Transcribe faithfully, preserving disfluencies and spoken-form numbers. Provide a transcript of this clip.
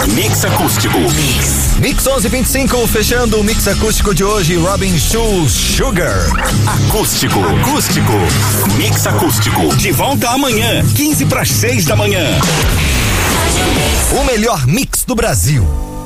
Mix Acústico. Mix. Mix onze e vinte e cinco, fechando o Mix Acústico de hoje, Robin Schulz, Sugar. Acústico, acústico, Mix Acústico. De volta amanhã, quinze para as seis da manhã. O melhor mix do Brasil.